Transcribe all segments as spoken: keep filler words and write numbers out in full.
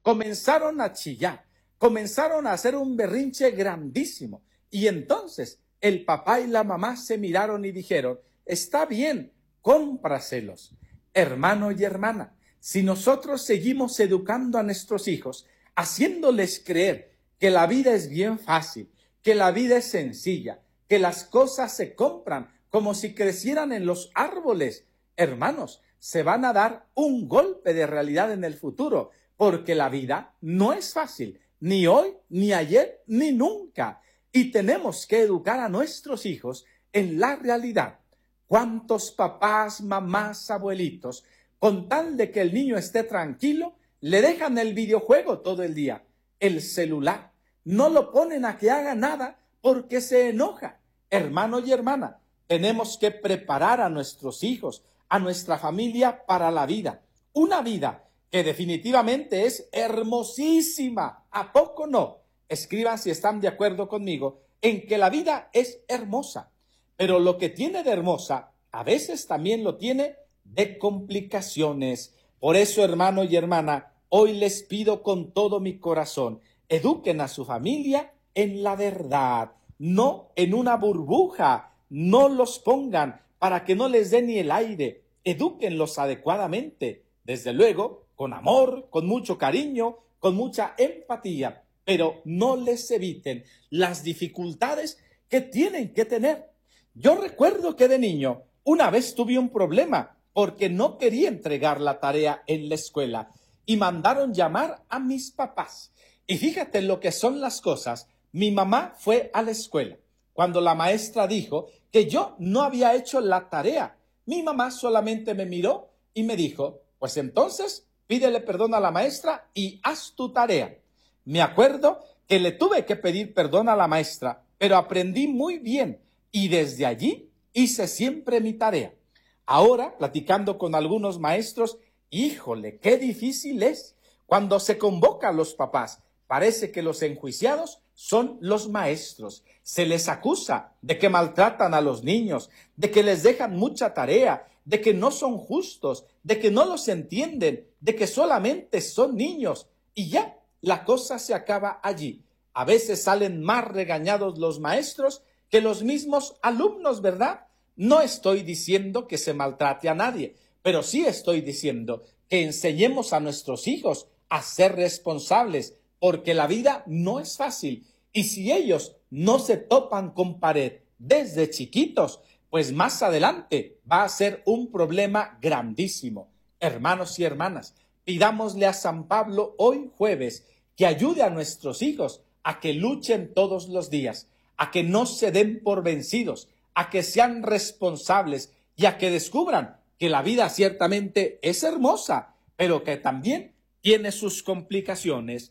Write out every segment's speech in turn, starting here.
comenzaron a chillar, comenzaron a hacer un berrinche grandísimo. Y entonces el papá y la mamá se miraron y dijeron, está bien, cómpraselos. Hermano y hermana, si nosotros seguimos educando a nuestros hijos, haciéndoles creer que la vida es bien fácil, que la vida es sencilla, que las cosas se compran como si crecieran en los árboles, hermanos, se van a dar un golpe de realidad en el futuro, porque la vida no es fácil, ni hoy, ni ayer, ni nunca. Y tenemos que educar a nuestros hijos en la realidad. ¿Cuántos papás, mamás, abuelitos, con tal de que el niño esté tranquilo, le dejan el videojuego todo el día, el celular? No lo ponen a que haga nada porque se enoja. Hermano y hermana, tenemos que preparar a nuestros hijos, a nuestra familia para la vida. Una vida que definitivamente es hermosísima. ¿A poco no? Escriban si están de acuerdo conmigo en que la vida es hermosa. Pero lo que tiene de hermosa, a veces también lo tiene de complicaciones. Por eso, hermano y hermana, hoy les pido con todo mi corazón, eduquen a su familia en la verdad, no en una burbuja. No los pongan para que no les dé ni el aire. Edúquenlos adecuadamente, desde luego, con amor, con mucho cariño, con mucha empatía, pero no les eviten las dificultades que tienen que tener. Yo recuerdo que de niño una vez tuve un problema porque no quería entregar la tarea en la escuela y mandaron llamar a mis papás. Y fíjate lo que son las cosas. Mi mamá fue a la escuela. Cuando la maestra dijo que yo no había hecho la tarea, mi mamá solamente me miró y me dijo, pues entonces pídele perdón a la maestra y haz tu tarea. Me acuerdo que le tuve que pedir perdón a la maestra, pero aprendí muy bien y desde allí hice siempre mi tarea. Ahora, platicando con algunos maestros, híjole, qué difícil es. Cuando se convoca a los papás, parece que los enjuiciados son los maestros. Se les acusa de que maltratan a los niños, de que les dejan mucha tarea, de que no son justos, de que no los entienden, de que solamente son niños. Y ya, la cosa se acaba allí. A veces salen más regañados los maestros que los mismos alumnos, ¿verdad? No estoy diciendo que se maltrate a nadie, pero sí estoy diciendo que enseñemos a nuestros hijos a ser responsables, porque la vida no es fácil. Y si ellos no se topan con pared desde chiquitos, pues más adelante va a ser un problema grandísimo. Hermanos y hermanas, pidámosle a San Pablo hoy jueves que ayude a nuestros hijos a que luchen todos los días, a que no se den por vencidos, a que sean responsables y a que descubran que la vida ciertamente es hermosa, pero que también tiene sus complicaciones.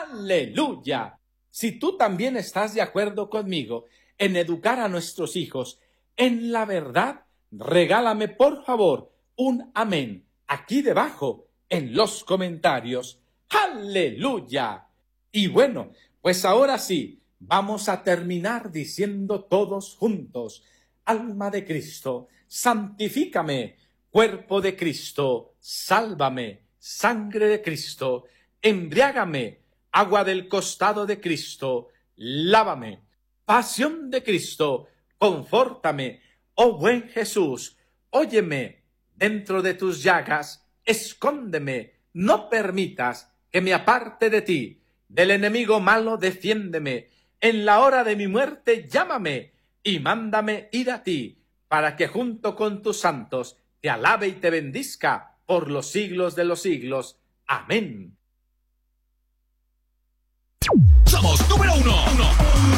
¡Aleluya! Si tú también estás de acuerdo conmigo en educar a nuestros hijos en la verdad, regálame por favor un amén aquí debajo en los comentarios. ¡Aleluya! Y bueno, pues ahora sí, vamos a terminar diciendo todos juntos, alma de Cristo, santifícame, cuerpo de Cristo, sálvame, sangre de Cristo, embriágame, agua del costado de Cristo, lávame, pasión de Cristo, confórtame, oh buen Jesús, óyeme, dentro de tus llagas, escóndeme, no permitas que me aparte de ti, del enemigo malo defiéndeme, en la hora de mi muerte llámame, y mándame ir a ti, para que junto con tus santos te alabe y te bendizca por los siglos de los siglos. Amén. Somos número uno. uno.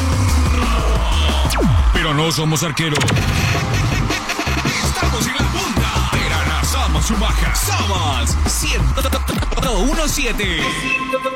Pero no somos arqueros. Estamos en la punta. Te granazamos su baja. Somos ciento uno punto siete.